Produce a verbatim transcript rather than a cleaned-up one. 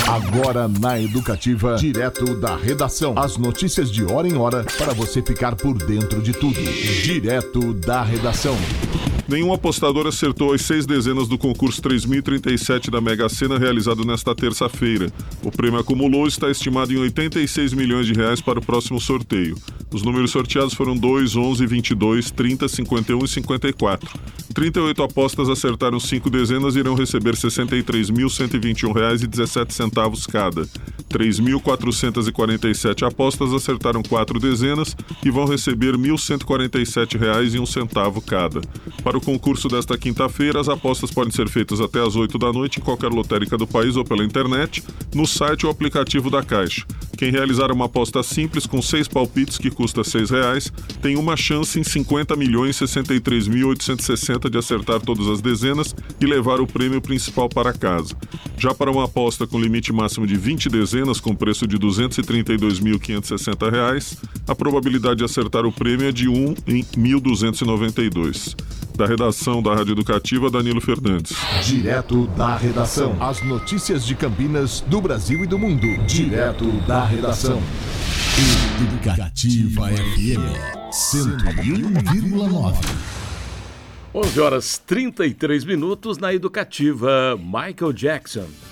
Agora na Educativa, direto da redação. As notícias de hora em hora para você ficar por dentro de tudo. Direto da redação. Nenhum apostador acertou as seis dezenas do concurso três mil e trinta e sete da Mega Sena realizado nesta terça-feira. O prêmio acumulou está estimado em oitenta e seis milhões de reais para o próximo sorteio. Os números sorteados foram dois, onze, vinte e dois, trinta, cinquenta e um e cinquenta e quatro. trinta e oito apostas acertaram cinco dezenas e irão receber sessenta e três mil cento e vinte e um reais e dezessete centavos cada. três mil quatrocentas e quarenta e sete apostas acertaram quatro dezenas e vão receber mil cento e quarenta e sete reais e um centavo cada. Para o concurso desta quinta-feira, as apostas podem ser feitas até às oito da noite em qualquer lotérica do país ou pela internet, no site ou aplicativo da Caixa. Quem realizar uma aposta simples com seis palpites que custa seis reais tem uma chance em cinquenta milhões sessenta e três mil oitocentos e sessenta de acertar todas as dezenas e levar o prêmio principal para casa. Já para uma aposta com limite máximo de vinte dezenas com preço de duzentos e trinta e dois mil quinhentos e sessenta reais, a probabilidade de acertar o prêmio é de um em mil duzentos e noventa e dois. Da redação da Rádio Educativa, Danilo Fernandes. Direto da redação. As notícias de Campinas, do Brasil e do mundo. Direto da redação. Educativa F M cento e um vírgula nove. onze horas e trinta e três minutos na Educativa. Michael Jackson.